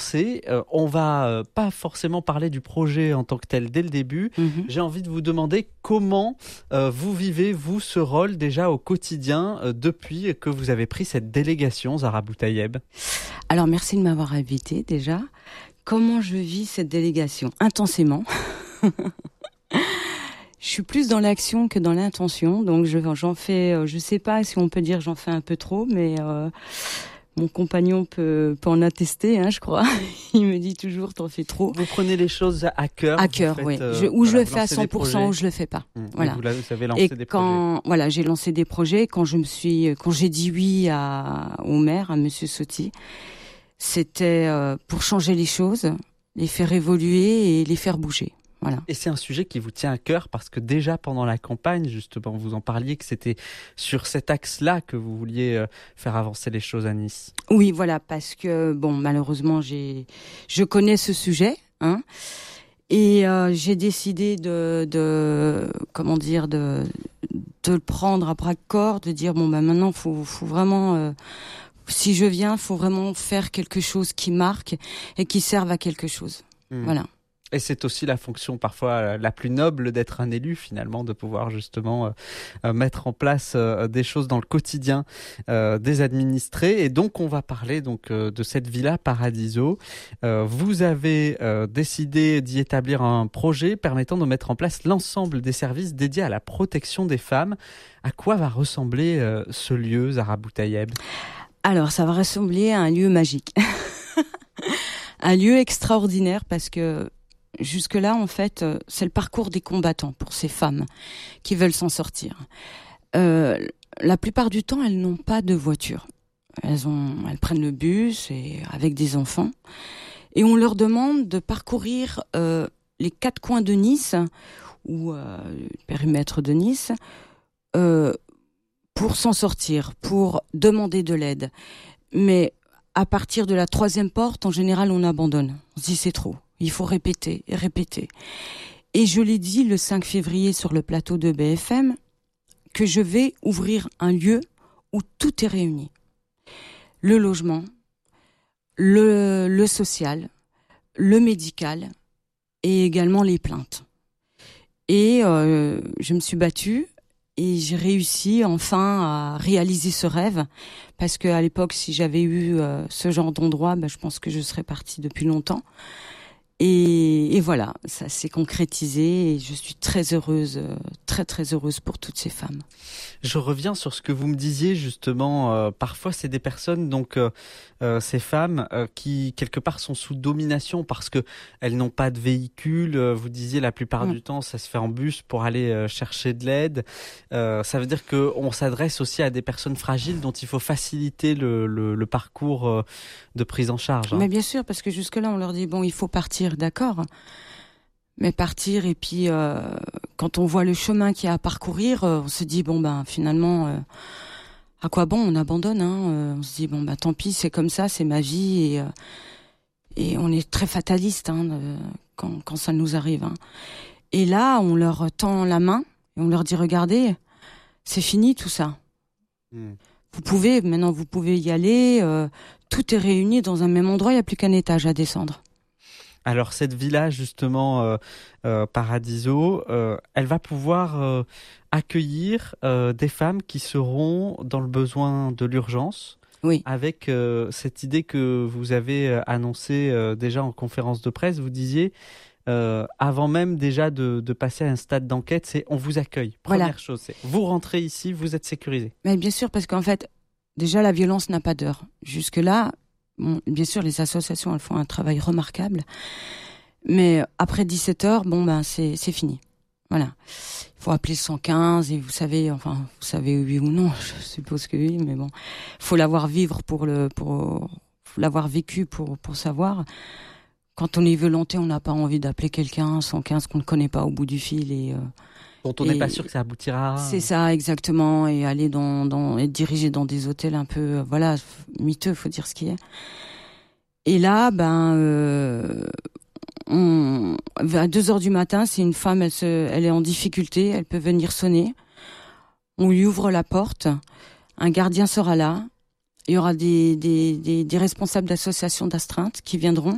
commencer. On va pas forcément parler du projet en tant que tel dès le début. J'ai envie de vous demander comment vous vivez, vous, ce rôle déjà au quotidien depuis que vous avez pris cette délégation, Zahra Boutayeb. Alors, merci de m'avoir invitée déjà. Comment je vis cette délégation ? Intensément. Je suis plus dans l'action que dans l'intention, donc j'en fais, je sais pas si on peut dire j'en fais un peu trop, mais mon compagnon peut en attester, hein, je crois. Il me dit toujours t'en fais trop. Vous prenez les choses à cœur. À cœur, oui. Ou je le fais à 100%, ou je le fais pas. Voilà. Vous avez lancé des projets. Voilà, j'ai lancé des projets. Quand j'ai dit oui au maire, à Monsieur Sotti, c'était pour changer les choses, les faire évoluer et les faire bouger. Voilà. Et c'est un sujet qui vous tient à cœur parce que déjà pendant la campagne, justement, vous en parliez que c'était sur cet axe-là que vous vouliez faire avancer les choses à Nice. Oui, voilà, parce que bon, malheureusement, je connais ce sujet, hein, et j'ai décidé de le prendre à bras le corps, de dire bon bah maintenant faut vraiment si je viens, faut vraiment faire quelque chose qui marque et qui serve à quelque chose. Voilà. Et c'est aussi la fonction parfois la plus noble d'être un élu finalement, de pouvoir justement mettre en place des choses dans le quotidien des administrés. Et donc on va parler de cette Villa Paradiso. Vous avez décidé d'y établir un projet permettant de mettre en place l'ensemble des services dédiés à la protection des femmes. À quoi va ressembler ce lieu, Zahra Boutayeb ? Alors ça va ressembler à un lieu magique. Un lieu extraordinaire parce que jusque-là, en fait, c'est le parcours des combattants pour ces femmes qui veulent s'en sortir. La plupart du temps, elles n'ont pas de voiture. Elles prennent le bus et avec des enfants. Et on leur demande de parcourir les 4 coins de Nice ou le périmètre de Nice pour s'en sortir, pour demander de l'aide. Mais à partir de la 3e porte, en général, on abandonne. On se dit c'est trop. Il faut répéter et répéter. Et je l'ai dit le 5 février sur le plateau de BFM que je vais ouvrir un lieu où tout est réuni. Le logement, le social, le médical et également les plaintes. Et je me suis battue et j'ai réussi enfin à réaliser ce rêve parce qu'à l'époque, si j'avais eu ce genre d'endroit, je pense que je serais partie depuis longtemps. Et voilà, ça s'est concrétisé et je suis très heureuse, très très heureuse pour toutes ces femmes. Je reviens sur ce que vous me disiez justement, parfois c'est des personnes, ces femmes qui quelque part sont sous domination parce que elles n'ont pas de véhicule, vous disiez la plupart du temps ça se fait en bus pour aller chercher de l'aide, ça veut dire qu'on s'adresse aussi à des personnes fragiles dont il faut faciliter le parcours de prise en charge. Mais bien sûr, parce que jusque-là on leur dit bon il faut partir, d'accord, mais partir et puis quand on voit le chemin qu'il y a à parcourir, on se dit bon finalement à quoi bon, on abandonne, hein, on se dit bon tant pis, c'est comme ça, c'est ma vie et on est très fataliste quand ça nous arrive. Hein. Et là, on leur tend la main et on leur dit regardez, c'est fini tout ça. Vous pouvez y aller, tout est réuni dans un même endroit, il n'y a plus qu'un étage à descendre. Alors cette villa justement Paradiso, elle va pouvoir accueillir des femmes qui seront dans le besoin de l'urgence. Oui. Avec cette idée que vous avez annoncée déjà en conférence de presse, vous disiez avant même déjà de passer à un stade d'enquête, c'est on vous accueille. Première chose, c'est vous rentrez ici, vous êtes sécurisé. Mais bien sûr, parce qu'en fait, déjà la violence n'a pas d'heure. Jusque-là, bon, bien sûr, les associations elles font un travail remarquable, mais après 17h, c'est fini. Voilà, il faut appeler le 115 et vous savez oui ou non, je suppose que oui, mais bon, faut l'avoir vécu pour savoir. Quand on est violenté, on n'a pas envie d'appeler quelqu'un 115 qu'on ne connaît pas au bout du fil et dont on n'est pas sûr que ça aboutira. C'est ça, exactement, et aller être dirigé dans des hôtels un peu, miteux, faut dire ce qui est. Et là, à 2h du matin, si une femme, elle est en difficulté, elle peut venir sonner. On lui ouvre la porte, un gardien sera là. Il y aura des responsables d'associations d'astreinte qui viendront